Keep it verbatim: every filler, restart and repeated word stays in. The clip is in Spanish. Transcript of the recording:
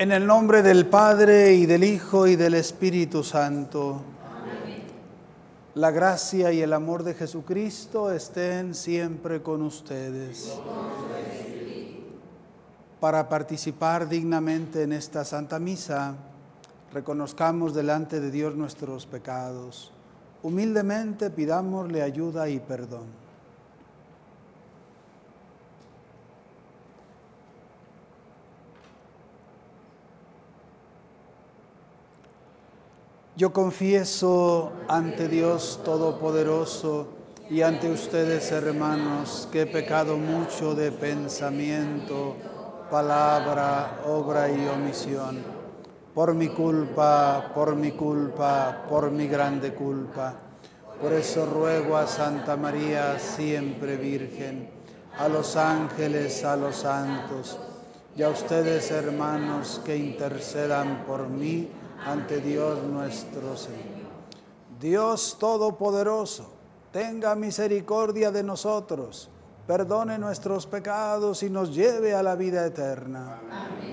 En el nombre del Padre, y del Hijo, y del Espíritu Santo. Amén. La gracia y el amor de Jesucristo estén siempre con ustedes. Para participar dignamente en esta Santa Misa, reconozcamos delante de Dios nuestros pecados. Humildemente pidámosle ayuda y perdón. Yo confieso ante Dios Todopoderoso y ante ustedes, hermanos, que he pecado mucho de pensamiento, palabra, obra y omisión. Por mi culpa, por mi culpa, por mi grande culpa. Por eso ruego a Santa María, siempre Virgen, a los ángeles, a los santos, y a ustedes, hermanos, que intercedan por mí ante Dios nuestro Señor. Dios Todopoderoso, tenga misericordia de nosotros, perdone nuestros pecados y nos lleve a la vida eterna. Amén.